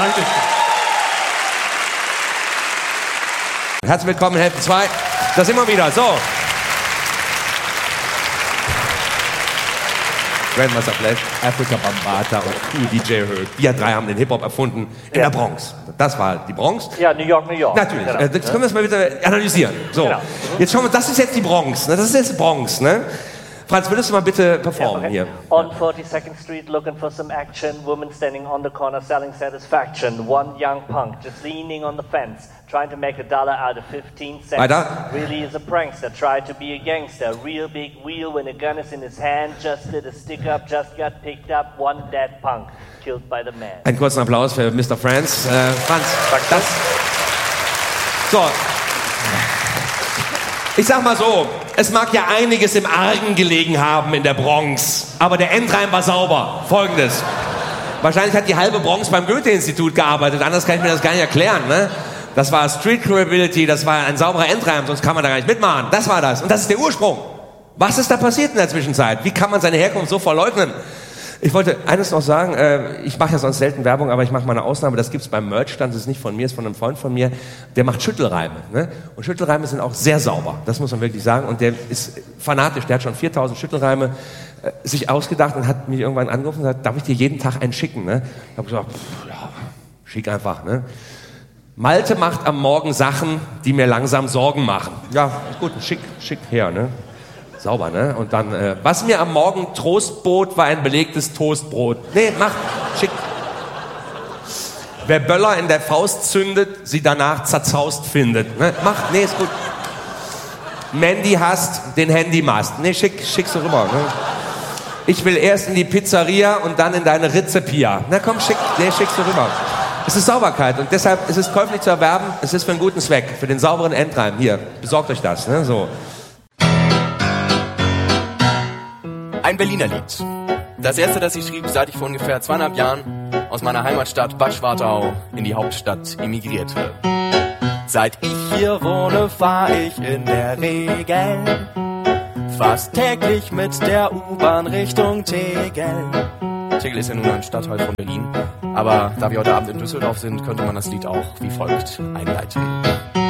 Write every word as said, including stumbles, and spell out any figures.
Danke. Herzlich willkommen in Hälfte zwei. Das immer wieder. So. Grandmaster Flash, Afrika Bambaataa und Cool D J Herc. Wir drei haben den Hip-Hop erfunden in Ja. der Bronx. Das war die Bronx. Ja, New York, New York. Natürlich. Genau. Äh, Das können wir jetzt mal bitte analysieren. So. Genau. Jetzt schauen wir, das ist jetzt die Bronx. Ne? Das ist jetzt Bronx. Ne? Franz, würdest du mal bitte performen Okay. hier? On forty-second Street, looking for some action. Woman standing on the corner selling satisfaction. One young punk just leaning on the fence, trying to make a dollar out of fifteen cents. Weiter. Really is a prankster, tried to be a gangster. Real big wheel when a gun is in his hand. Just lit a stick up, just got picked up. One dead punk killed by the man. Einen kurzen Applaus für Mister Franz. Äh, Franz, Danke. das. So. Ich sag mal so, es mag ja einiges im Argen gelegen haben in der Bronx, aber der Endreim war sauber. Folgendes. Wahrscheinlich hat die halbe Bronx beim Goethe-Institut gearbeitet, anders kann ich mir das gar nicht erklären. Ne? Das war Street Credibility, das war ein sauberer Endreim, sonst kann man da gar nicht mitmachen. Das war das und das ist der Ursprung. Was ist da passiert in der Zwischenzeit? Wie kann man seine Herkunft so verleugnen? Ich wollte eines noch sagen, äh, ich mache ja sonst selten Werbung, aber ich mache mal eine Ausnahme, das gibt's beim Merchstand, das ist nicht von mir, ist von einem Freund von mir, der macht Schüttelreime. Ne? Und Schüttelreime sind auch sehr sauber, das muss man wirklich sagen. Und der ist fanatisch, der hat schon viertausend Schüttelreime äh, sich ausgedacht und hat mich irgendwann angerufen und gesagt, darf ich dir jeden Tag einen schicken? Ne? Ich habe gesagt, pff, ja, schick einfach. Ne? Malte macht am Morgen Sachen, die mir langsam Sorgen machen. Ja, gut, schick, schick her, ne? Sauber, ne? Und dann, äh, was mir am Morgen Trost bot, war ein belegtes Toastbrot. Nee, mach, schick. Wer Böller in der Faust zündet, sie danach zerzaust findet. Ne? Mach, nee, ist gut. Mandy hasst den Handymast. Nee, schick, schick so rüber. Ne? Ich will erst in die Pizzeria und dann in deine Rizepia. Na komm, schick, nee, schick so rüber. Es ist Sauberkeit und deshalb ist es käuflich zu erwerben. Es ist für einen guten Zweck, für den sauberen Endreim. Hier, besorgt euch das. Ne? So. Ein Berliner Lied. Das erste, das ich schrieb, seit ich vor ungefähr zweieinhalb Jahren aus meiner Heimatstadt Bad Schwartau in die Hauptstadt emigrierte. Seit ich hier wohne, fahr ich in der Regel fast täglich mit der U-Bahn Richtung Tegel. Tegel ist ja nun ein Stadtteil von Berlin, aber da wir heute Abend in Düsseldorf sind, könnte man das Lied auch wie folgt einleiten.